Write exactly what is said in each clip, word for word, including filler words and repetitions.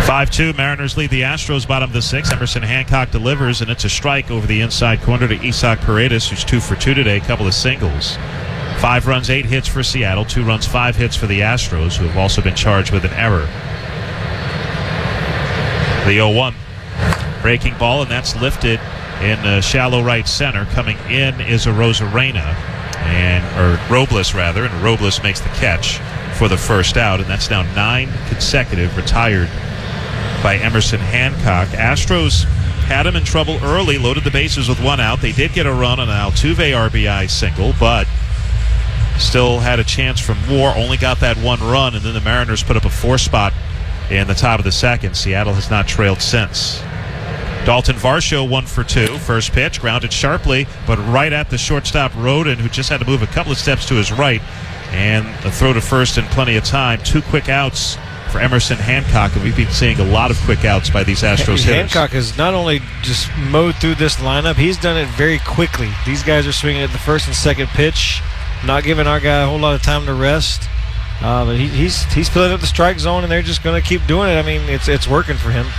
five two, Mariners lead the Astros, bottom of the sixth. Emerson Hancock delivers, and it's a strike over the inside corner to Isaac Paredes, who's two for two today, a couple of singles. Five runs, eight hits for Seattle, two runs, five hits for the Astros, who have also been charged with an error. The oh one. Breaking ball, and that's lifted in uh, shallow right center. Coming in is a Rosarena, and or Robles rather, and Robles makes the catch for the first out, and that's now nine consecutive retired by Emerson Hancock. Astros had him in trouble early, loaded the bases with one out. They did get a run on an Altuve R B I single, but still had a chance for more. Only got that one run, and then the Mariners put up a four spot in the top of the second. Seattle has not trailed since. Dalton Varsho one for two. First pitch, grounded sharply, but right at the shortstop Rodin, who just had to move a couple of steps to his right, and a throw to first in plenty of time. Two quick outs for Emerson Hancock, and we've been seeing a lot of quick outs by these Astros hitters. Hancock has not only just mowed through this lineup, he's done it very quickly. These guys are swinging at the first and second pitch, not giving our guy a whole lot of time to rest. Uh, but he, he's he's filling up the strike zone, and they're just going to keep doing it. I mean, it's it's working for him.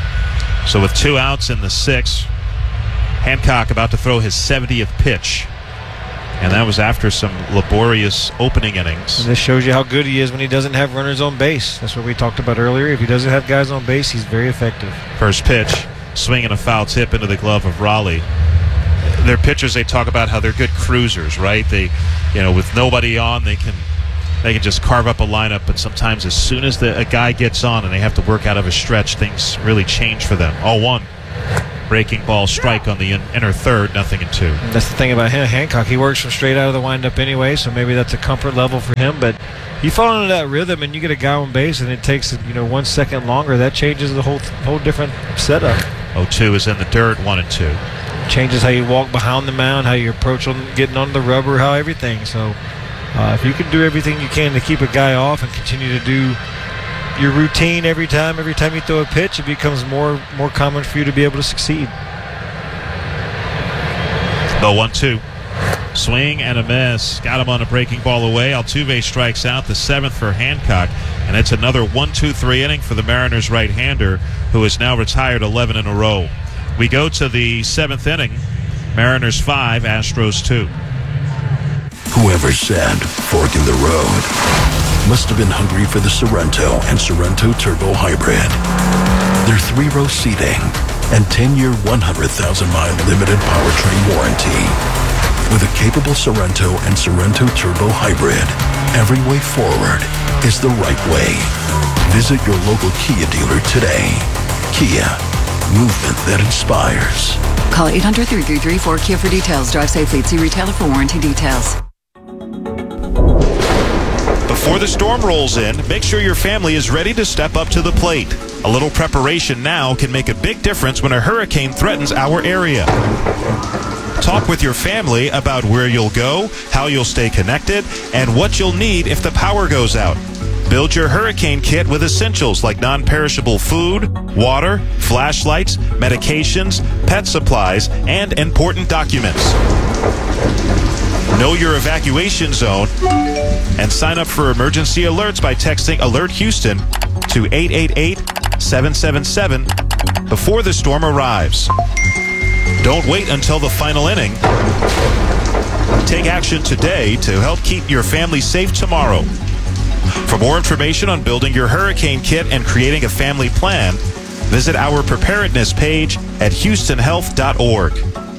So with two outs in the sixth, Hancock about to throw his seventieth pitch. And that was after some laborious opening innings. And this shows you how good he is when he doesn't have runners on base. That's what we talked about earlier. If he doesn't have guys on base, he's very effective. First pitch, swinging a foul tip into the glove of Raleigh. Their pitchers, they talk about how they're good cruisers, right? They, you know, with nobody on, they can they can just carve up a lineup. But sometimes as soon as the, a guy gets on and they have to work out of a stretch, things really change for them. oh one. Breaking ball, strike on the in, inner third, nothing in two. That's the thing about him, Hancock. He works from straight out of the windup anyway, so maybe that's a comfort level for him. But you fall into that rhythm and you get a guy on base and it takes, you know, one second longer. That changes the whole whole different setup. oh two is in the dirt, one and two. Changes how you walk behind the mound, how you approach on getting on the rubber, how everything. So uh, if you can do everything you can to keep a guy off and continue to do your routine every time, every time you throw a pitch, it becomes more more common for you to be able to succeed. The one two. Swing and a miss. Got him on a breaking ball away. Altuve strikes out, the seventh for Hancock. And it's another one two three inning for the Mariners right-hander, who is now retired eleven in a row. We go to the seventh inning. Mariners five, Astros two. Whoever said fork in the road must have been hungry for the Sorrento and Sorrento Turbo Hybrid. Their three-row seating and ten-year, one hundred thousand mile limited powertrain warranty. With a capable Sorrento and Sorrento Turbo Hybrid, every way forward is the right way. Visit your local Kia dealer today. Kia, movement that inspires. Call eight hundred, three three three, four Kia for details. Drive safely. See retailer for warranty details. Before the storm rolls in, make sure your family is ready to step up to the plate. A little preparation now can make a big difference when a hurricane threatens our area. Talk with your family about where you'll go, how you'll stay connected, and what you'll need if the power goes out. Build your hurricane kit with essentials like non-perishable food, water, flashlights, medications, pet supplies, and important documents. Know your evacuation zone and sign up for emergency alerts by texting Alert Houston to eight eight eight, seven seven seven before the storm arrives. Don't wait until the final inning. Take action today to help keep your family safe tomorrow. For more information on building your hurricane kit and creating a family plan, visit our preparedness page at houston health dot org.